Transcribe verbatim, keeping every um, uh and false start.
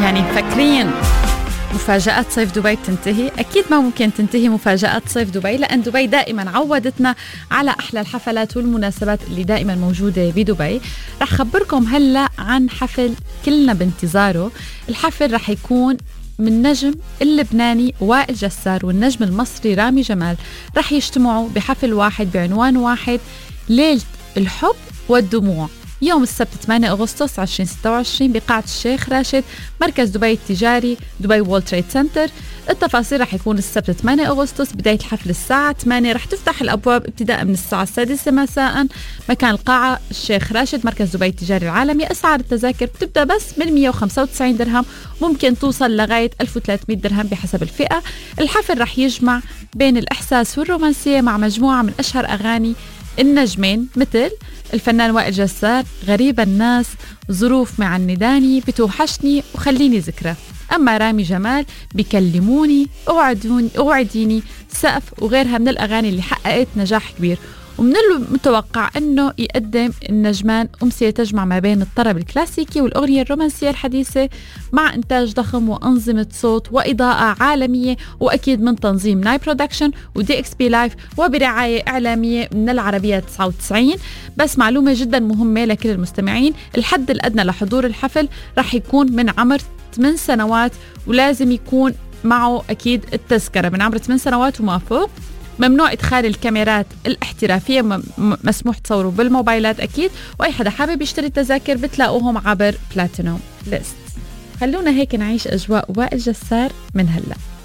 يعني مفكرين مفاجآت صيف دبي تنتهي؟ أكيد ما ممكن تنتهي مفاجآت صيف دبي، لأن دبي دائما عودتنا على أحلى الحفلات والمناسبات اللي دائما موجودة بدبي. رح خبركم هلأ عن حفل كلنا بانتظاره. الحفل رح يكون من نجم اللبناني وائل جسار والنجم المصري رامي جمال، رح يجتمعوا بحفل واحد بعنوان واحد، ليلة الحب والدموع، يوم السبت ثمانية أغسطس ألفين وستة وعشرين بقاعة الشيخ راشد، مركز دبي التجاري، دبي وول تريد سنتر. التفاصيل رح يكون السبت ثمانية أغسطس، بداية الحفل الساعة ثمانية، رح تفتح الأبواب ابتداء من الساعة السادسة مساء. مكان القاعة الشيخ راشد، مركز دبي التجاري العالمي. أسعار التذاكر بتبدأ بس من مية وخمسة وتسعين درهم، ممكن توصل لغاية ألف وثلاثمية درهم بحسب الفئة. الحفل رح يجمع بين الإحساس والرومانسية مع مجموعة من أشهر أغاني النجمين، مثل الفنان وائل جسار، غريب الناس، ظروف مع النداني، بتوحشني، وخليني ذكرى. أما رامي جمال، بكلموني، أوعدوني، أوعديني، سقف، وغيرها من الأغاني اللي حققت نجاح كبير. ومن المتوقع أنه يقدم النجمان أمسية تجمع ما بين الطرب الكلاسيكي والأغنية الرومانسية الحديثة، مع إنتاج ضخم وأنظمة صوت وإضاءة عالمية، وأكيد من تنظيم ناي برودكشن ودي إكس بي لايف، وبرعاية إعلامية من العربية تسعة وتسعين. بس معلومة جدا مهمة لكل المستمعين، الحد الأدنى لحضور الحفل رح يكون من عمر ثمان سنوات، ولازم يكون معه أكيد التذكرة من عمر ثمان سنوات وما فوق. ممنوع إدخال الكاميرات الاحترافية، مسموح تصوروا بالموبايلات أكيد. وأي حدا حابب يشتري التذاكر بتلاقوهم عبر بلاتينوم ليست. خلونا هيك نعيش أجواء وائل جسار من هلأ.